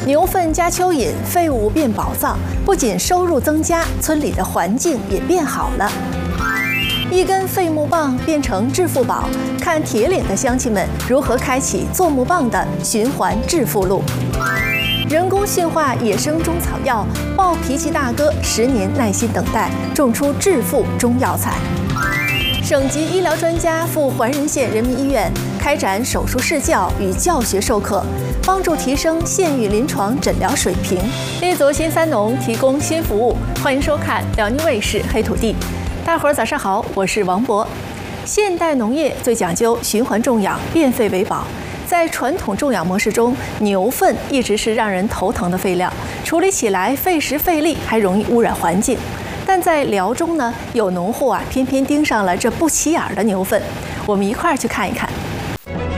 牛粪加蚯蚓，废物变宝藏，不仅收入增加，村里的环境也变好了。一根废木棒变成致富宝，看铁岭的乡亲们如何开启做木棒的循环致富路。人工驯化野生中草药，暴脾气大哥10年耐心等待，种出致富中药材。省级医疗专家赴环仁县人民医院开展手术试教与教学授课，帮助提升县域临床诊疗水平。立足新三农，提供新服务。欢迎收看辽宁卫视《黑土地》。大伙儿早上好，我是王博。现代农业最讲究循环种养，变废为宝。在传统种养模式中，牛粪一直是让人头疼的废料，处理起来费时费力，还容易污染环境。但在辽中呢，有农户偏偏盯上了这不起眼的牛粪。我们一块儿去看一看。